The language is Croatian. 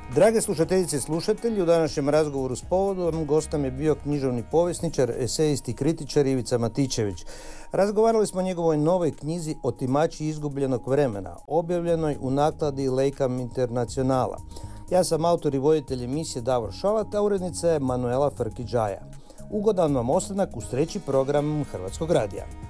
Drage slušateljice i slušatelji, u današnjem razgovoru s Povodom gost nam je bio književni povjesničar, esejist i kritičar Ivica Matičević. Razgovarali smo o njegovoj novoj knjizi Otimači izgubljenog vremena, objavljenoj u nakladi Lejkam Internacionala. Ja sam autor i voditelj emisije Davor Šalat, a urednica je Manuela Frkiđaja. Ugodan vam ostanak uz treći program Hrvatskog radija.